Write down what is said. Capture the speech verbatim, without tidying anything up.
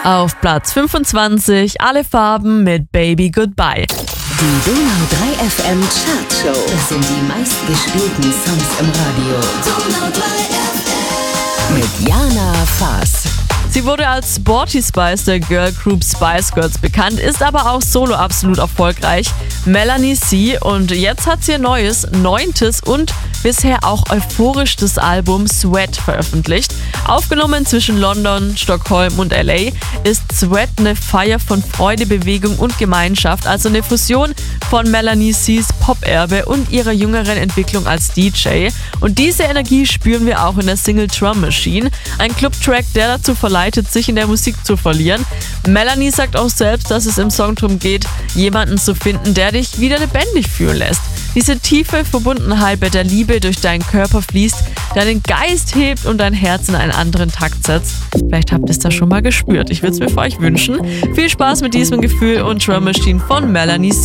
Auf Platz fünfundzwanzig Alle Farben mit Baby Goodbye. Die Donau drei F M Chartshow. Das sind die meistgespielten Songs im Radio. Donau drei F M. Mit Jana Faas. Sie wurde als Sporty Spice der Girl Group Spice Girls bekannt, ist aber auch solo absolut erfolgreich. Melanie C. Und jetzt hat sie ihr neues, neuntes und bisher auch euphorischstes Album Sweat veröffentlicht. Aufgenommen zwischen London, Stockholm und L A ist Sweat eine Feier von Freude, Bewegung und Gemeinschaft, also eine Fusion von Melanie C's Pop-Erbe und ihrer jüngeren Entwicklung als D J. Und diese Energie spüren wir auch in der Single Drum Machine, ein Clubtrack, der dazu verleitet, sich in der Musik zu verlieren. Melanie sagt auch selbst, dass es im Song darum geht, jemanden zu finden, der dich wieder lebendig fühlen lässt. Diese tiefe Verbundenheit, bei der Liebe durch deinen Körper fließt, deinen Geist hebt und dein Herz in einen anderen Takt setzt. Vielleicht habt ihr es da schon mal gespürt. Ich würde es mir für euch wünschen. Viel Spaß mit diesem Gefühl und Drum Machine von Melanie C.